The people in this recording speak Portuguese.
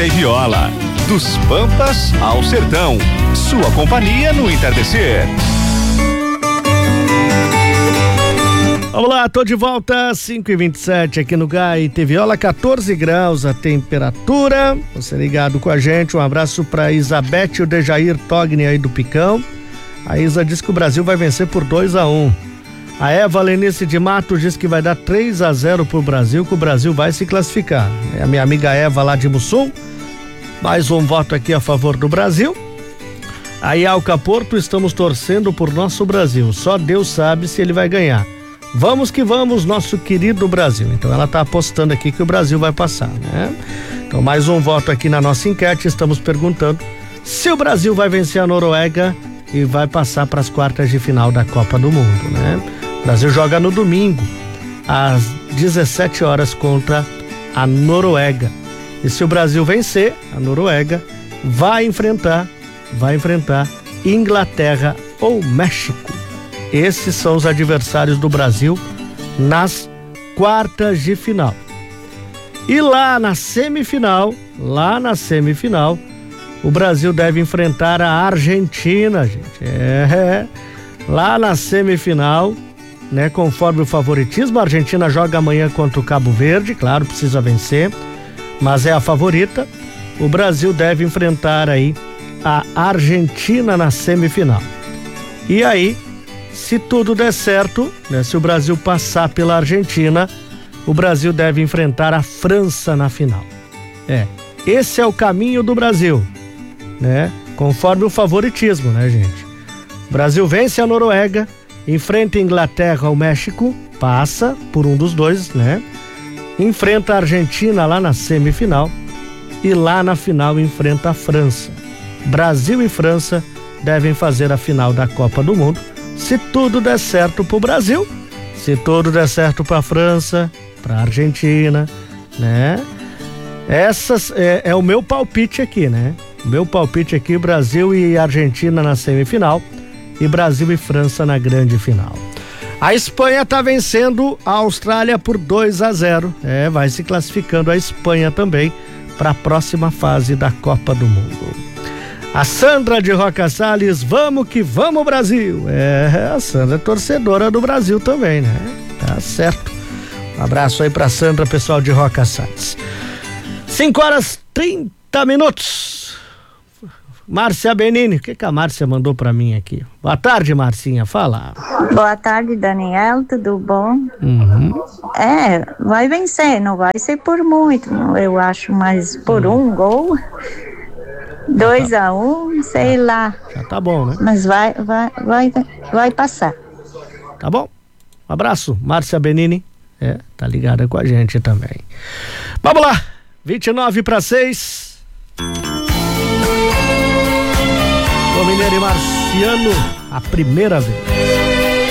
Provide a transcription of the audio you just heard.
Gaita e Viola. Dos Pampas ao Sertão. Sua companhia no entardecer. Vamos lá, tô de volta, 5h27 aqui no Gaita e Viola, 14 graus a temperatura. Você ligado com a gente, um abraço pra Isabete e o Dejair Togni aí do Picão. A Isa diz que o Brasil vai vencer por 2-1. A Eva Lenice de Mato diz que vai dar 3-0 pro Brasil, que o Brasil vai se classificar. É a minha amiga Eva lá de Mussum. Mais um voto aqui a favor do Brasil. A Ialca Porto, estamos torcendo por nosso Brasil. Só Deus sabe se ele vai ganhar. Vamos que vamos, nosso querido Brasil. Então ela tá apostando aqui que o Brasil vai passar, né? Então mais um voto aqui na nossa enquete. Estamos perguntando se o Brasil vai vencer a Noruega e vai passar para as quartas de final da Copa do Mundo, né? O Brasil joga no domingo às 17 horas contra a Noruega. E se o Brasil vencer, a Noruega vai enfrentar Inglaterra ou México. Esses são os adversários do Brasil nas quartas de final. E lá na semifinal, o Brasil deve enfrentar a Argentina, gente. Lá na semifinal, né, conforme o favoritismo, a Argentina joga amanhã contra o Cabo Verde, claro, precisa vencer, mas é a favorita. O Brasil deve enfrentar aí a Argentina na semifinal. E aí, se tudo der certo, né, se o Brasil passar pela Argentina, o Brasil deve enfrentar a França na final. Esse é o caminho do Brasil, né? Conforme o favoritismo, né, gente? O Brasil vence a Noruega, enfrenta a Inglaterra ou México, passa por um dos dois, né? Enfrenta a Argentina lá na semifinal e lá na final enfrenta a França. Brasil e França devem fazer a final da Copa do Mundo. Se tudo der certo pro Brasil, se tudo der certo pra França, pra Argentina, né? Essas é o meu palpite aqui, né? O meu palpite aqui, Brasil e Argentina na semifinal e Brasil e França na grande final. A Espanha tá vencendo a Austrália por 2-0. Vai se classificando a Espanha também para a próxima fase da Copa do Mundo. A Sandra de Roca Salles, vamos que vamos, Brasil. A Sandra é torcedora do Brasil também, né? Tá certo. Um abraço aí pra Sandra, pessoal de Roca Salles. 5h30. Márcia Benini, o que a Márcia mandou pra mim aqui? Boa tarde, Marcinha, fala. Boa tarde, Daniel, tudo bom? Vai vencer, não vai ser por muito, eu acho, mas por um gol... 2-1, sei lá. Já tá bom, né? Mas vai passar. Tá bom. Um abraço, Márcia Benini. Tá ligada com a gente também. Vamos lá, 5:49. O Mineiro e Marciano, a primeira vez.